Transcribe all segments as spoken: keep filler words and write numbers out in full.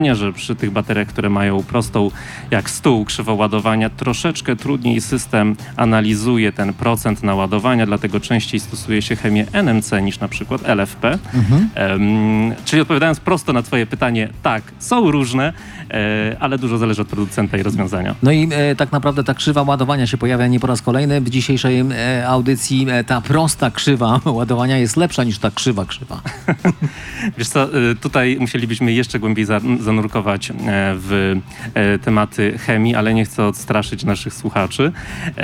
że przy tych bateriach, które mają prostą jak stół krzywą ładowania, troszeczkę trudniej system analizuje ten procent naładowania, dlatego częściej stosuje się chemię N M C niż na przykład L F P. Mhm. Um, czyli odpowiadając prosto na twoje pytanie, tak, są różne, e, ale dużo zależy od producenta i rozwiązania. No i e, tak naprawdę ta krzywa ładowania się pojawia nie po raz kolejny. W dzisiejszej e, audycji e, ta prosta krzywa ładowania jest lepsza niż ta krzywa krzywa. Wiesz co, tutaj musielibyśmy jeszcze głębiej zanurkować w tematy chemii, ale nie chcę odstraszyć naszych słuchaczy.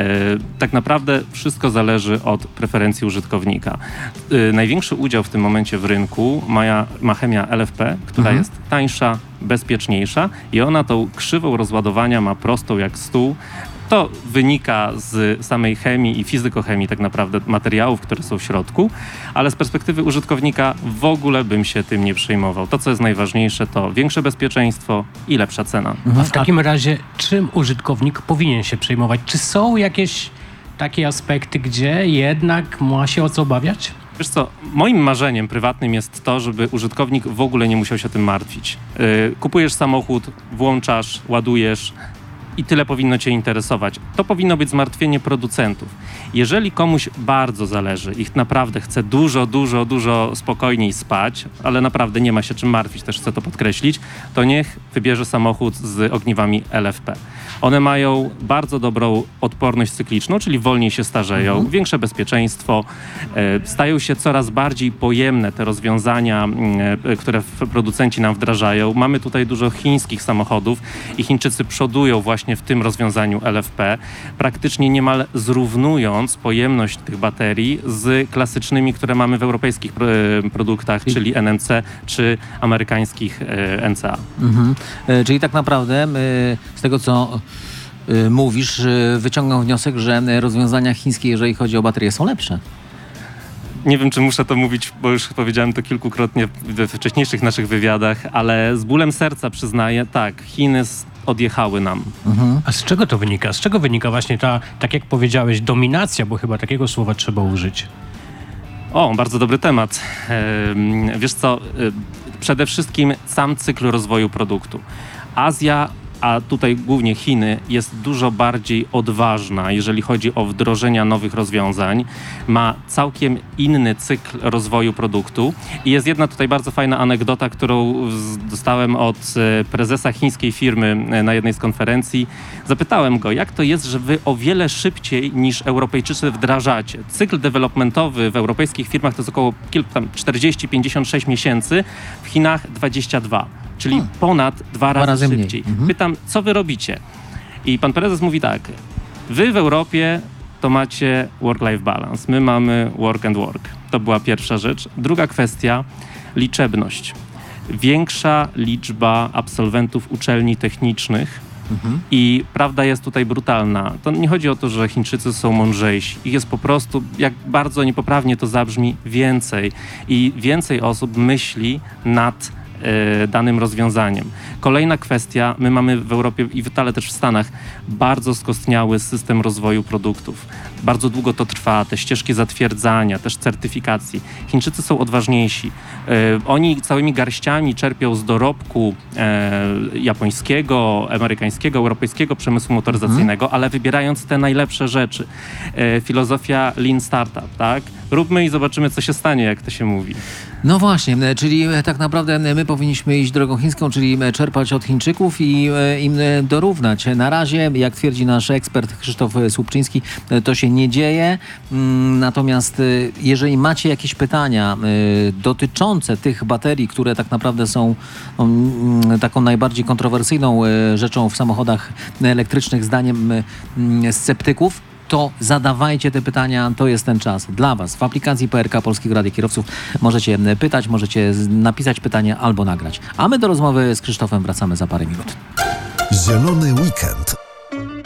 Tak naprawdę wszystko zależy od preferencji użytkownika. Największy udział w tym momencie w rynku ma, ma chemia L F P, która mhm. jest tańsza, bezpieczniejsza i ona tą krzywą rozładowania ma prostą jak stół. To wynika z samej chemii i fizykochemii tak naprawdę materiałów, które są w środku, ale z perspektywy użytkownika w ogóle bym się tym nie przejmował. To, co jest najważniejsze, to większe bezpieczeństwo i lepsza cena. A w takim razie czym użytkownik powinien się przejmować? Czy są jakieś takie aspekty, gdzie jednak ma się o co obawiać? Wiesz co, moim marzeniem prywatnym jest to, żeby użytkownik w ogóle nie musiał się tym martwić. Yy, kupujesz samochód, włączasz, ładujesz, i tyle powinno cię interesować. To powinno być zmartwienie producentów. Jeżeli komuś bardzo zależy i naprawdę chce dużo, dużo, dużo spokojniej spać, ale naprawdę nie ma się czym martwić, też chcę to podkreślić, to niech wybierze samochód z ogniwami L F P. One mają bardzo dobrą odporność cykliczną, czyli wolniej się starzeją, mhm. większe bezpieczeństwo, e, stają się coraz bardziej pojemne te rozwiązania, e, które producenci nam wdrażają. Mamy tutaj dużo chińskich samochodów i Chińczycy przodują właśnie w tym rozwiązaniu L F P, praktycznie niemal zrównując pojemność tych baterii z klasycznymi, które mamy w europejskich e, produktach, czyli, czyli N M C czy amerykańskich e, N C A. Mhm. E, czyli tak naprawdę e, z tego, co e, mówisz, e, wyciągam wniosek, że rozwiązania chińskie, jeżeli chodzi o baterie, są lepsze. Nie wiem, czy muszę to mówić, bo już powiedziałem to kilkukrotnie we wcześniejszych naszych wywiadach, ale z bólem serca przyznaję, tak, Chiny odjechały nam. Mhm. A z czego to wynika? Z czego wynika właśnie ta, tak jak powiedziałeś, dominacja, bo chyba takiego słowa trzeba użyć? O, bardzo dobry temat. Yy, wiesz co, yy, przede wszystkim sam cykl rozwoju produktu. Azja, a tutaj głównie Chiny, jest dużo bardziej odważna, jeżeli chodzi o wdrożenia nowych rozwiązań. Ma całkiem inny cykl rozwoju produktu. I jest jedna tutaj bardzo fajna anegdota, którą dostałem od prezesa chińskiej firmy na jednej z konferencji. Zapytałem go, jak to jest, że wy o wiele szybciej niż Europejczycy wdrażacie. Cykl developmentowy w europejskich firmach to jest około kilku, tam czterdzieści pięćdziesiąt sześć miesięcy, w Chinach dwadzieścia dwa. Czyli hmm. ponad dwa razy, razy szybciej. Mhm. Pytam, co wy robicie? I pan prezes mówi tak, wy w Europie to macie work-life balance, my mamy work and work. To była pierwsza rzecz. Druga kwestia, liczebność. Większa liczba absolwentów uczelni technicznych mhm. i prawda jest tutaj brutalna. To nie chodzi o to, że Chińczycy są mądrzejsi. Ich jest po prostu, jak bardzo niepoprawnie to zabrzmi, więcej. I więcej osób myśli nad danym rozwiązaniem. Kolejna kwestia, my mamy w Europie i w Italii też w Stanach bardzo skostniały system rozwoju produktów. Bardzo długo to trwa, te ścieżki zatwierdzania, też certyfikacji. Chińczycy są odważniejsi. E, oni całymi garściami czerpią z dorobku e, japońskiego, amerykańskiego, europejskiego przemysłu motoryzacyjnego, mhm. ale wybierając te najlepsze rzeczy. E, filozofia Lean Startup, tak? Róbmy i zobaczymy, co się stanie, jak to się mówi. No właśnie, czyli tak naprawdę my powinniśmy iść drogą chińską, czyli czerpać od Chińczyków i im dorównać. Na razie, jak twierdzi nasz ekspert Krzysztof Słupczyński, to się nie dzieje. Natomiast jeżeli macie jakieś pytania dotyczące tych baterii, które tak naprawdę są taką najbardziej kontrowersyjną rzeczą w samochodach elektrycznych, zdaniem sceptyków, to zadawajcie te pytania, to jest ten czas dla was. W aplikacji P R K Polskiego Radia Kierowców możecie pytać, możecie napisać pytanie albo nagrać. A my do rozmowy z Krzysztofem wracamy za parę minut. Zielony weekend.